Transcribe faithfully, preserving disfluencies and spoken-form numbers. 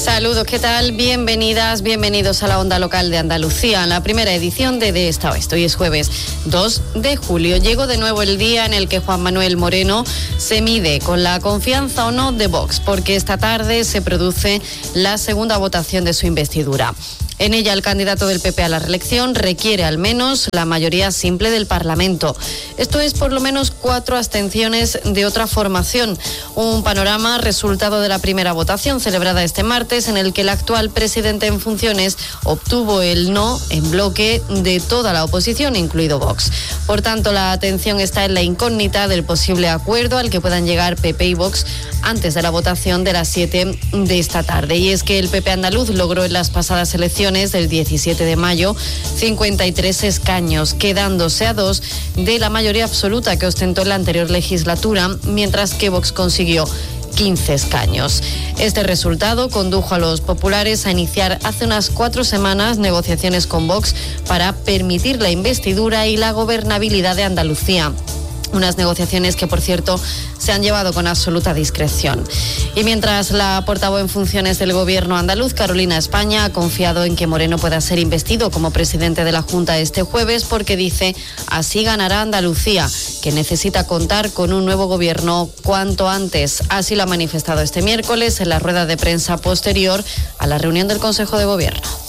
Saludos, ¿qué tal? Bienvenidas, bienvenidos a la Onda Local de Andalucía, en la primera edición de De Esta Oeste. Hoy es jueves dos de julio. Llegó de nuevo el día en el que Juan Manuel Moreno se mide con la confianza o no de Vox, porque esta tarde se produce la segunda votación de su investidura. En ella, el candidato del P P a la reelección requiere al menos la mayoría simple del Parlamento. Esto es por lo menos cuatro abstenciones de otra formación. Un panorama resultado de la primera votación celebrada este martes, en el que el actual presidente en funciones obtuvo el no en bloque de toda la oposición, incluido Vox. Por tanto, la atención está en la incógnita del posible acuerdo al que puedan llegar P P y Vox antes de la votación de las siete de esta tarde. Y es que el P P andaluz logró en las pasadas elecciones del diecisiete de mayo cincuenta y tres escaños, quedándose a dos de la mayoría absoluta que ostentó en la anterior legislatura, mientras que Vox consiguió quince escaños. Este resultado condujo a los populares a iniciar hace unas cuatro semanas negociaciones con Vox para permitir la investidura y la gobernabilidad de Andalucía. Unas negociaciones que, por cierto, se han llevado con absoluta discreción. Y mientras la portavoz en funciones del gobierno andaluz, Carolina España, ha confiado en que Moreno pueda ser investido como presidente de la Junta este jueves, porque dice, así ganará Andalucía, que necesita contar con un nuevo gobierno cuanto antes. Así lo ha manifestado este miércoles en la rueda de prensa posterior a la reunión del Consejo de Gobierno.